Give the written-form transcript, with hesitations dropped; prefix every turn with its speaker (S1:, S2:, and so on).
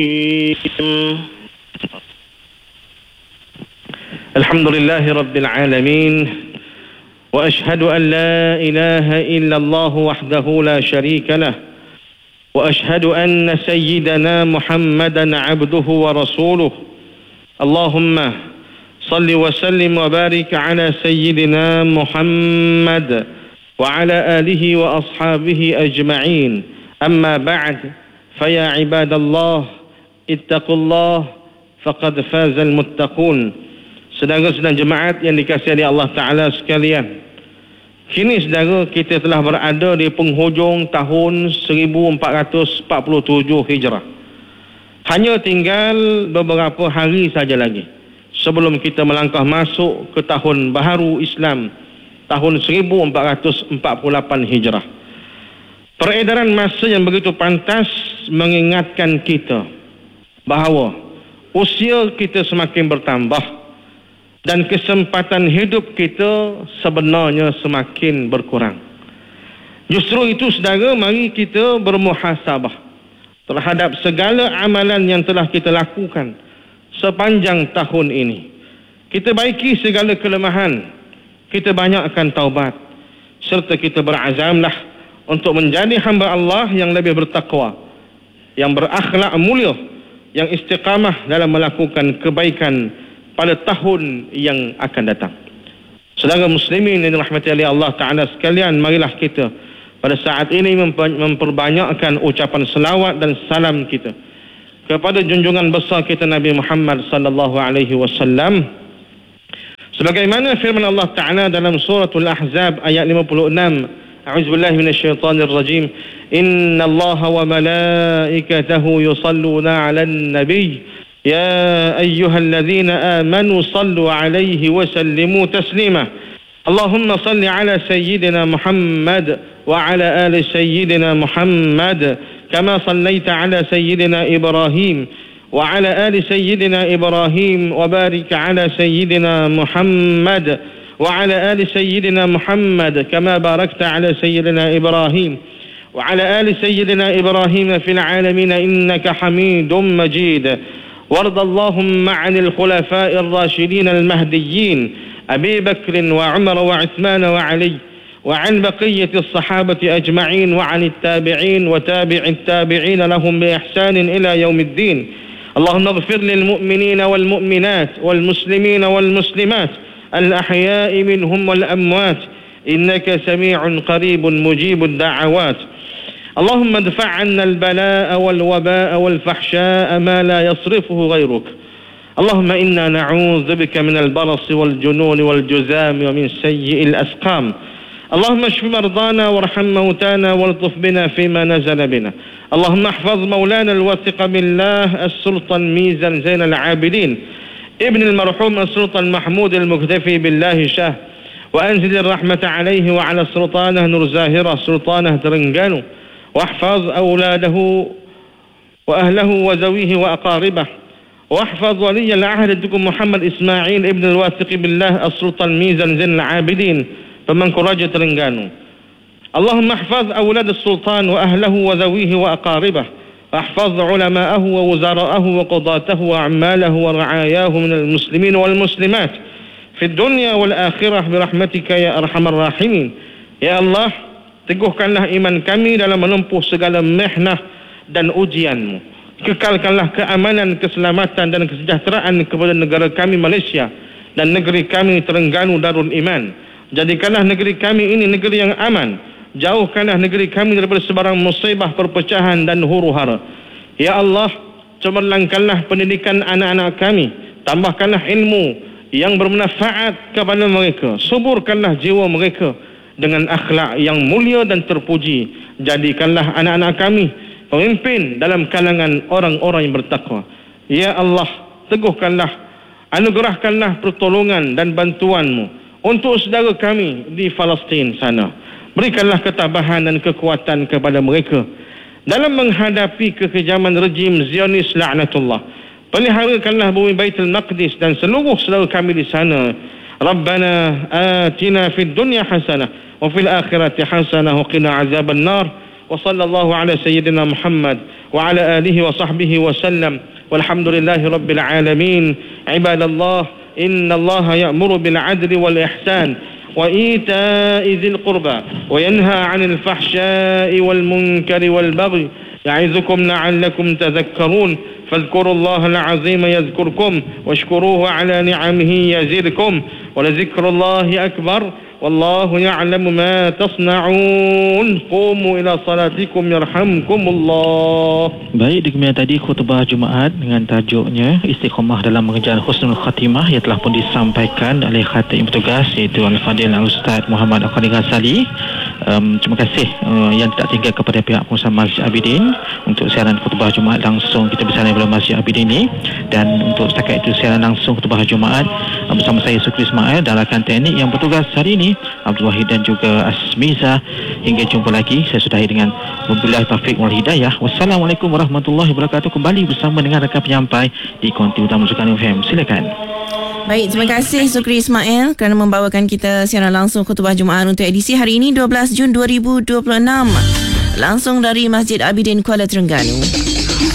S1: الحمد لله رب العالمين وأشهد أن لا إله إلا الله وحده لا شريك له وأشهد أن سيدنا محمدا عبده ورسوله اللهم صل وسلم وبارك على سيدنا محمد وعلى آله وأصحابه أجمعين أما بعد فيا عباد الله اتقوا الله فقد فاز المتقون. Saudara-saudara jemaat yang dikasihi Allah Ta'ala sekalian, kini saudara kita telah berada di penghujung tahun 1447 Hijrah. Hanya tinggal beberapa hari saja lagi sebelum kita melangkah masuk ke tahun baharu Islam, tahun 1448 Hijrah. Peredaran masa yang begitu pantas mengingatkan kita bahawa usia kita semakin bertambah dan kesempatan hidup kita sebenarnya semakin berkurang. Justru itu saudara, mari kita bermuhasabah terhadap segala amalan yang telah kita lakukan sepanjang tahun ini. Kita baiki segala kelemahan, kita banyakkan taubat, serta kita berazamlah untuk menjadi hamba Allah yang lebih bertakwa, yang berakhlak mulia, yang istiqamah dalam melakukan kebaikan pada tahun yang akan datang. Saudara muslimin yang dirahmati oleh Allah Ta'ala sekalian, marilah kita pada saat ini memperbanyakkan ucapan selawat dan salam kita kepada junjungan besar kita Nabi Muhammad sallallahu alaihi wasallam, sebagaimana firman Allah Ta'ala dalam suratul Ahzab ayat 56. A'udzubillahi minasyaitonir rajim. Innallaha wa malaikatahu yusalluna 'alan nabiy يا أيها الذين آمنوا صلوا عليه وسلموا تسليما اللهم صل على سيدنا محمد وعلى آل سيدنا محمد كما صليت على سيدنا إبراهيم وعلى آل سيدنا إبراهيم وبارك على سيدنا محمد وعلى آل سيدنا محمد كما باركت على سيدنا إبراهيم وعلى آل سيدنا إبراهيم في العالمين إنك حميد مجيد. وارض اللهم عن الخلفاء الراشدين المهديين أبي بكر وعمر وعثمان وعلي وعن بقية الصحابة أجمعين وعن التابعين وتابع التابعين لهم بإحسان إلى يوم الدين. اللهم اغفر للمؤمنين والمؤمنات والمسلمين والمسلمات الأحياء منهم والأموات إنك سميع قريب مجيب الدعوات. اللهم ادفع عنا البلاء والوباء والفحشاء ما لا يصرفه غيرك. اللهم إنا نعوذ بك من البرص والجنون والجذام ومن سيء الأسقام. اللهم اشف مرضانا وارحم موتانا والطف بنا فيما نزل بنا. اللهم احفظ مولانا الواثق بالله السلطان ميزان زين العابدين ابن المرحوم السلطان محمود المكتفي بالله شاه، وأنزل الرحمة عليه وعلى سلطانه نور زاهرة سلطانه ترنجانو، واحفظ أولاده وأهله وزويه وأقاربه، واحفظ ولي العهد دكم محمد إسماعيل ابن الواثق بالله السلطان ميزان زين العابدين فمن كراجة ترنجانو. اللهم احفظ أولاد السلطان وأهله وزويه وأقاربه، واحفظ علماءه ووزراءه وقضاته وأعماله ورعاياه من المسلمين والمسلمات في الدنيا والآخرة برحمتك يا أرحم الراحمين. يا الله, teguhkanlah iman kami dalam menempuh segala mihnah dan ujianmu. Kekalkanlah keamanan, keselamatan dan kesejahteraan kepada negara kami Malaysia dan negeri kami Terengganu Darul Iman. Jadikanlah negeri kami ini negeri yang aman. Jauhkanlah negeri kami daripada sebarang musibah, perpecahan dan huru-hara. Ya Allah, cemerlangkanlah pendidikan anak-anak kami. Tambahkanlah ilmu yang bermanfaat kepada mereka. Suburkanlah jiwa mereka dengan akhlak yang mulia dan terpuji. Jadikanlah anak-anak kami pemimpin dalam kalangan orang-orang yang bertakwa. Ya Allah, teguhkanlah, anugerahkanlah pertolongan dan bantuanmu untuk saudara kami di Palestin sana. Berikanlah ketabahan dan kekuatan kepada mereka dalam menghadapi kekejaman rejim Zionis laknatullah. Peliharakanlah bumi Baitul Maqdis dan seluruh saudara kami di sana. Rabbana atina fid dunya hasanah wa fil akhirati hasanah wa qina azaban nar. وصلى الله على سيدنا محمد وعلى آله وصحبه وسلم والحمد لله رب العالمين. عباد الله، إن الله يأمر بالعدل والإحسان وإيتاء ذي القربى وينهى عن الفحشاء والمنكر والبغي يعظكم لعلكم تذكرون. فاذكروا الله العظيم يذكركم واشكروه على نعمه يزدكم ولذكر الله أكبر والله يعلم ما تصنعون. قوموا إلى صلاتكم يرحمكم الله.
S2: Baik, demikian tadi khutbah Jumaat dengan tajuknya Istiqamah dalam mengejar Husnul Khatimah yang telah pun disampaikan oleh Khatib Bertugas iaitu Al-Fadil Al-Ustaz Muhammad Al-Qadir Ghazali. Terima kasih yang tidak tinggal kepada pihak pengusaha Masjid Abidin untuk siaran khutbah Jumaat langsung kita bersama daripada Masjid Abidin ini. Dan untuk setakat itu siaran langsung khutbah Jumaat bersama saya Sukri Ismail dan rakan teknik yang bertugas hari ini Abdul Wahid dan juga Asmiza. Hingga jumpa lagi, saya sudahi dengan wabillahi taufiq wal hidayah. Wassalamualaikum warahmatullahi wabarakatuh. Kembali bersama dengan rakan penyampai di Konti Utama Sukan FM. Silakan.
S3: Baik, terima kasih Sukri Ismail kerana membawakan kita siaran langsung khutbah Jumaat untuk edisi hari ini 12 Jun 2026 langsung dari Masjid Abidin Kuala Terengganu.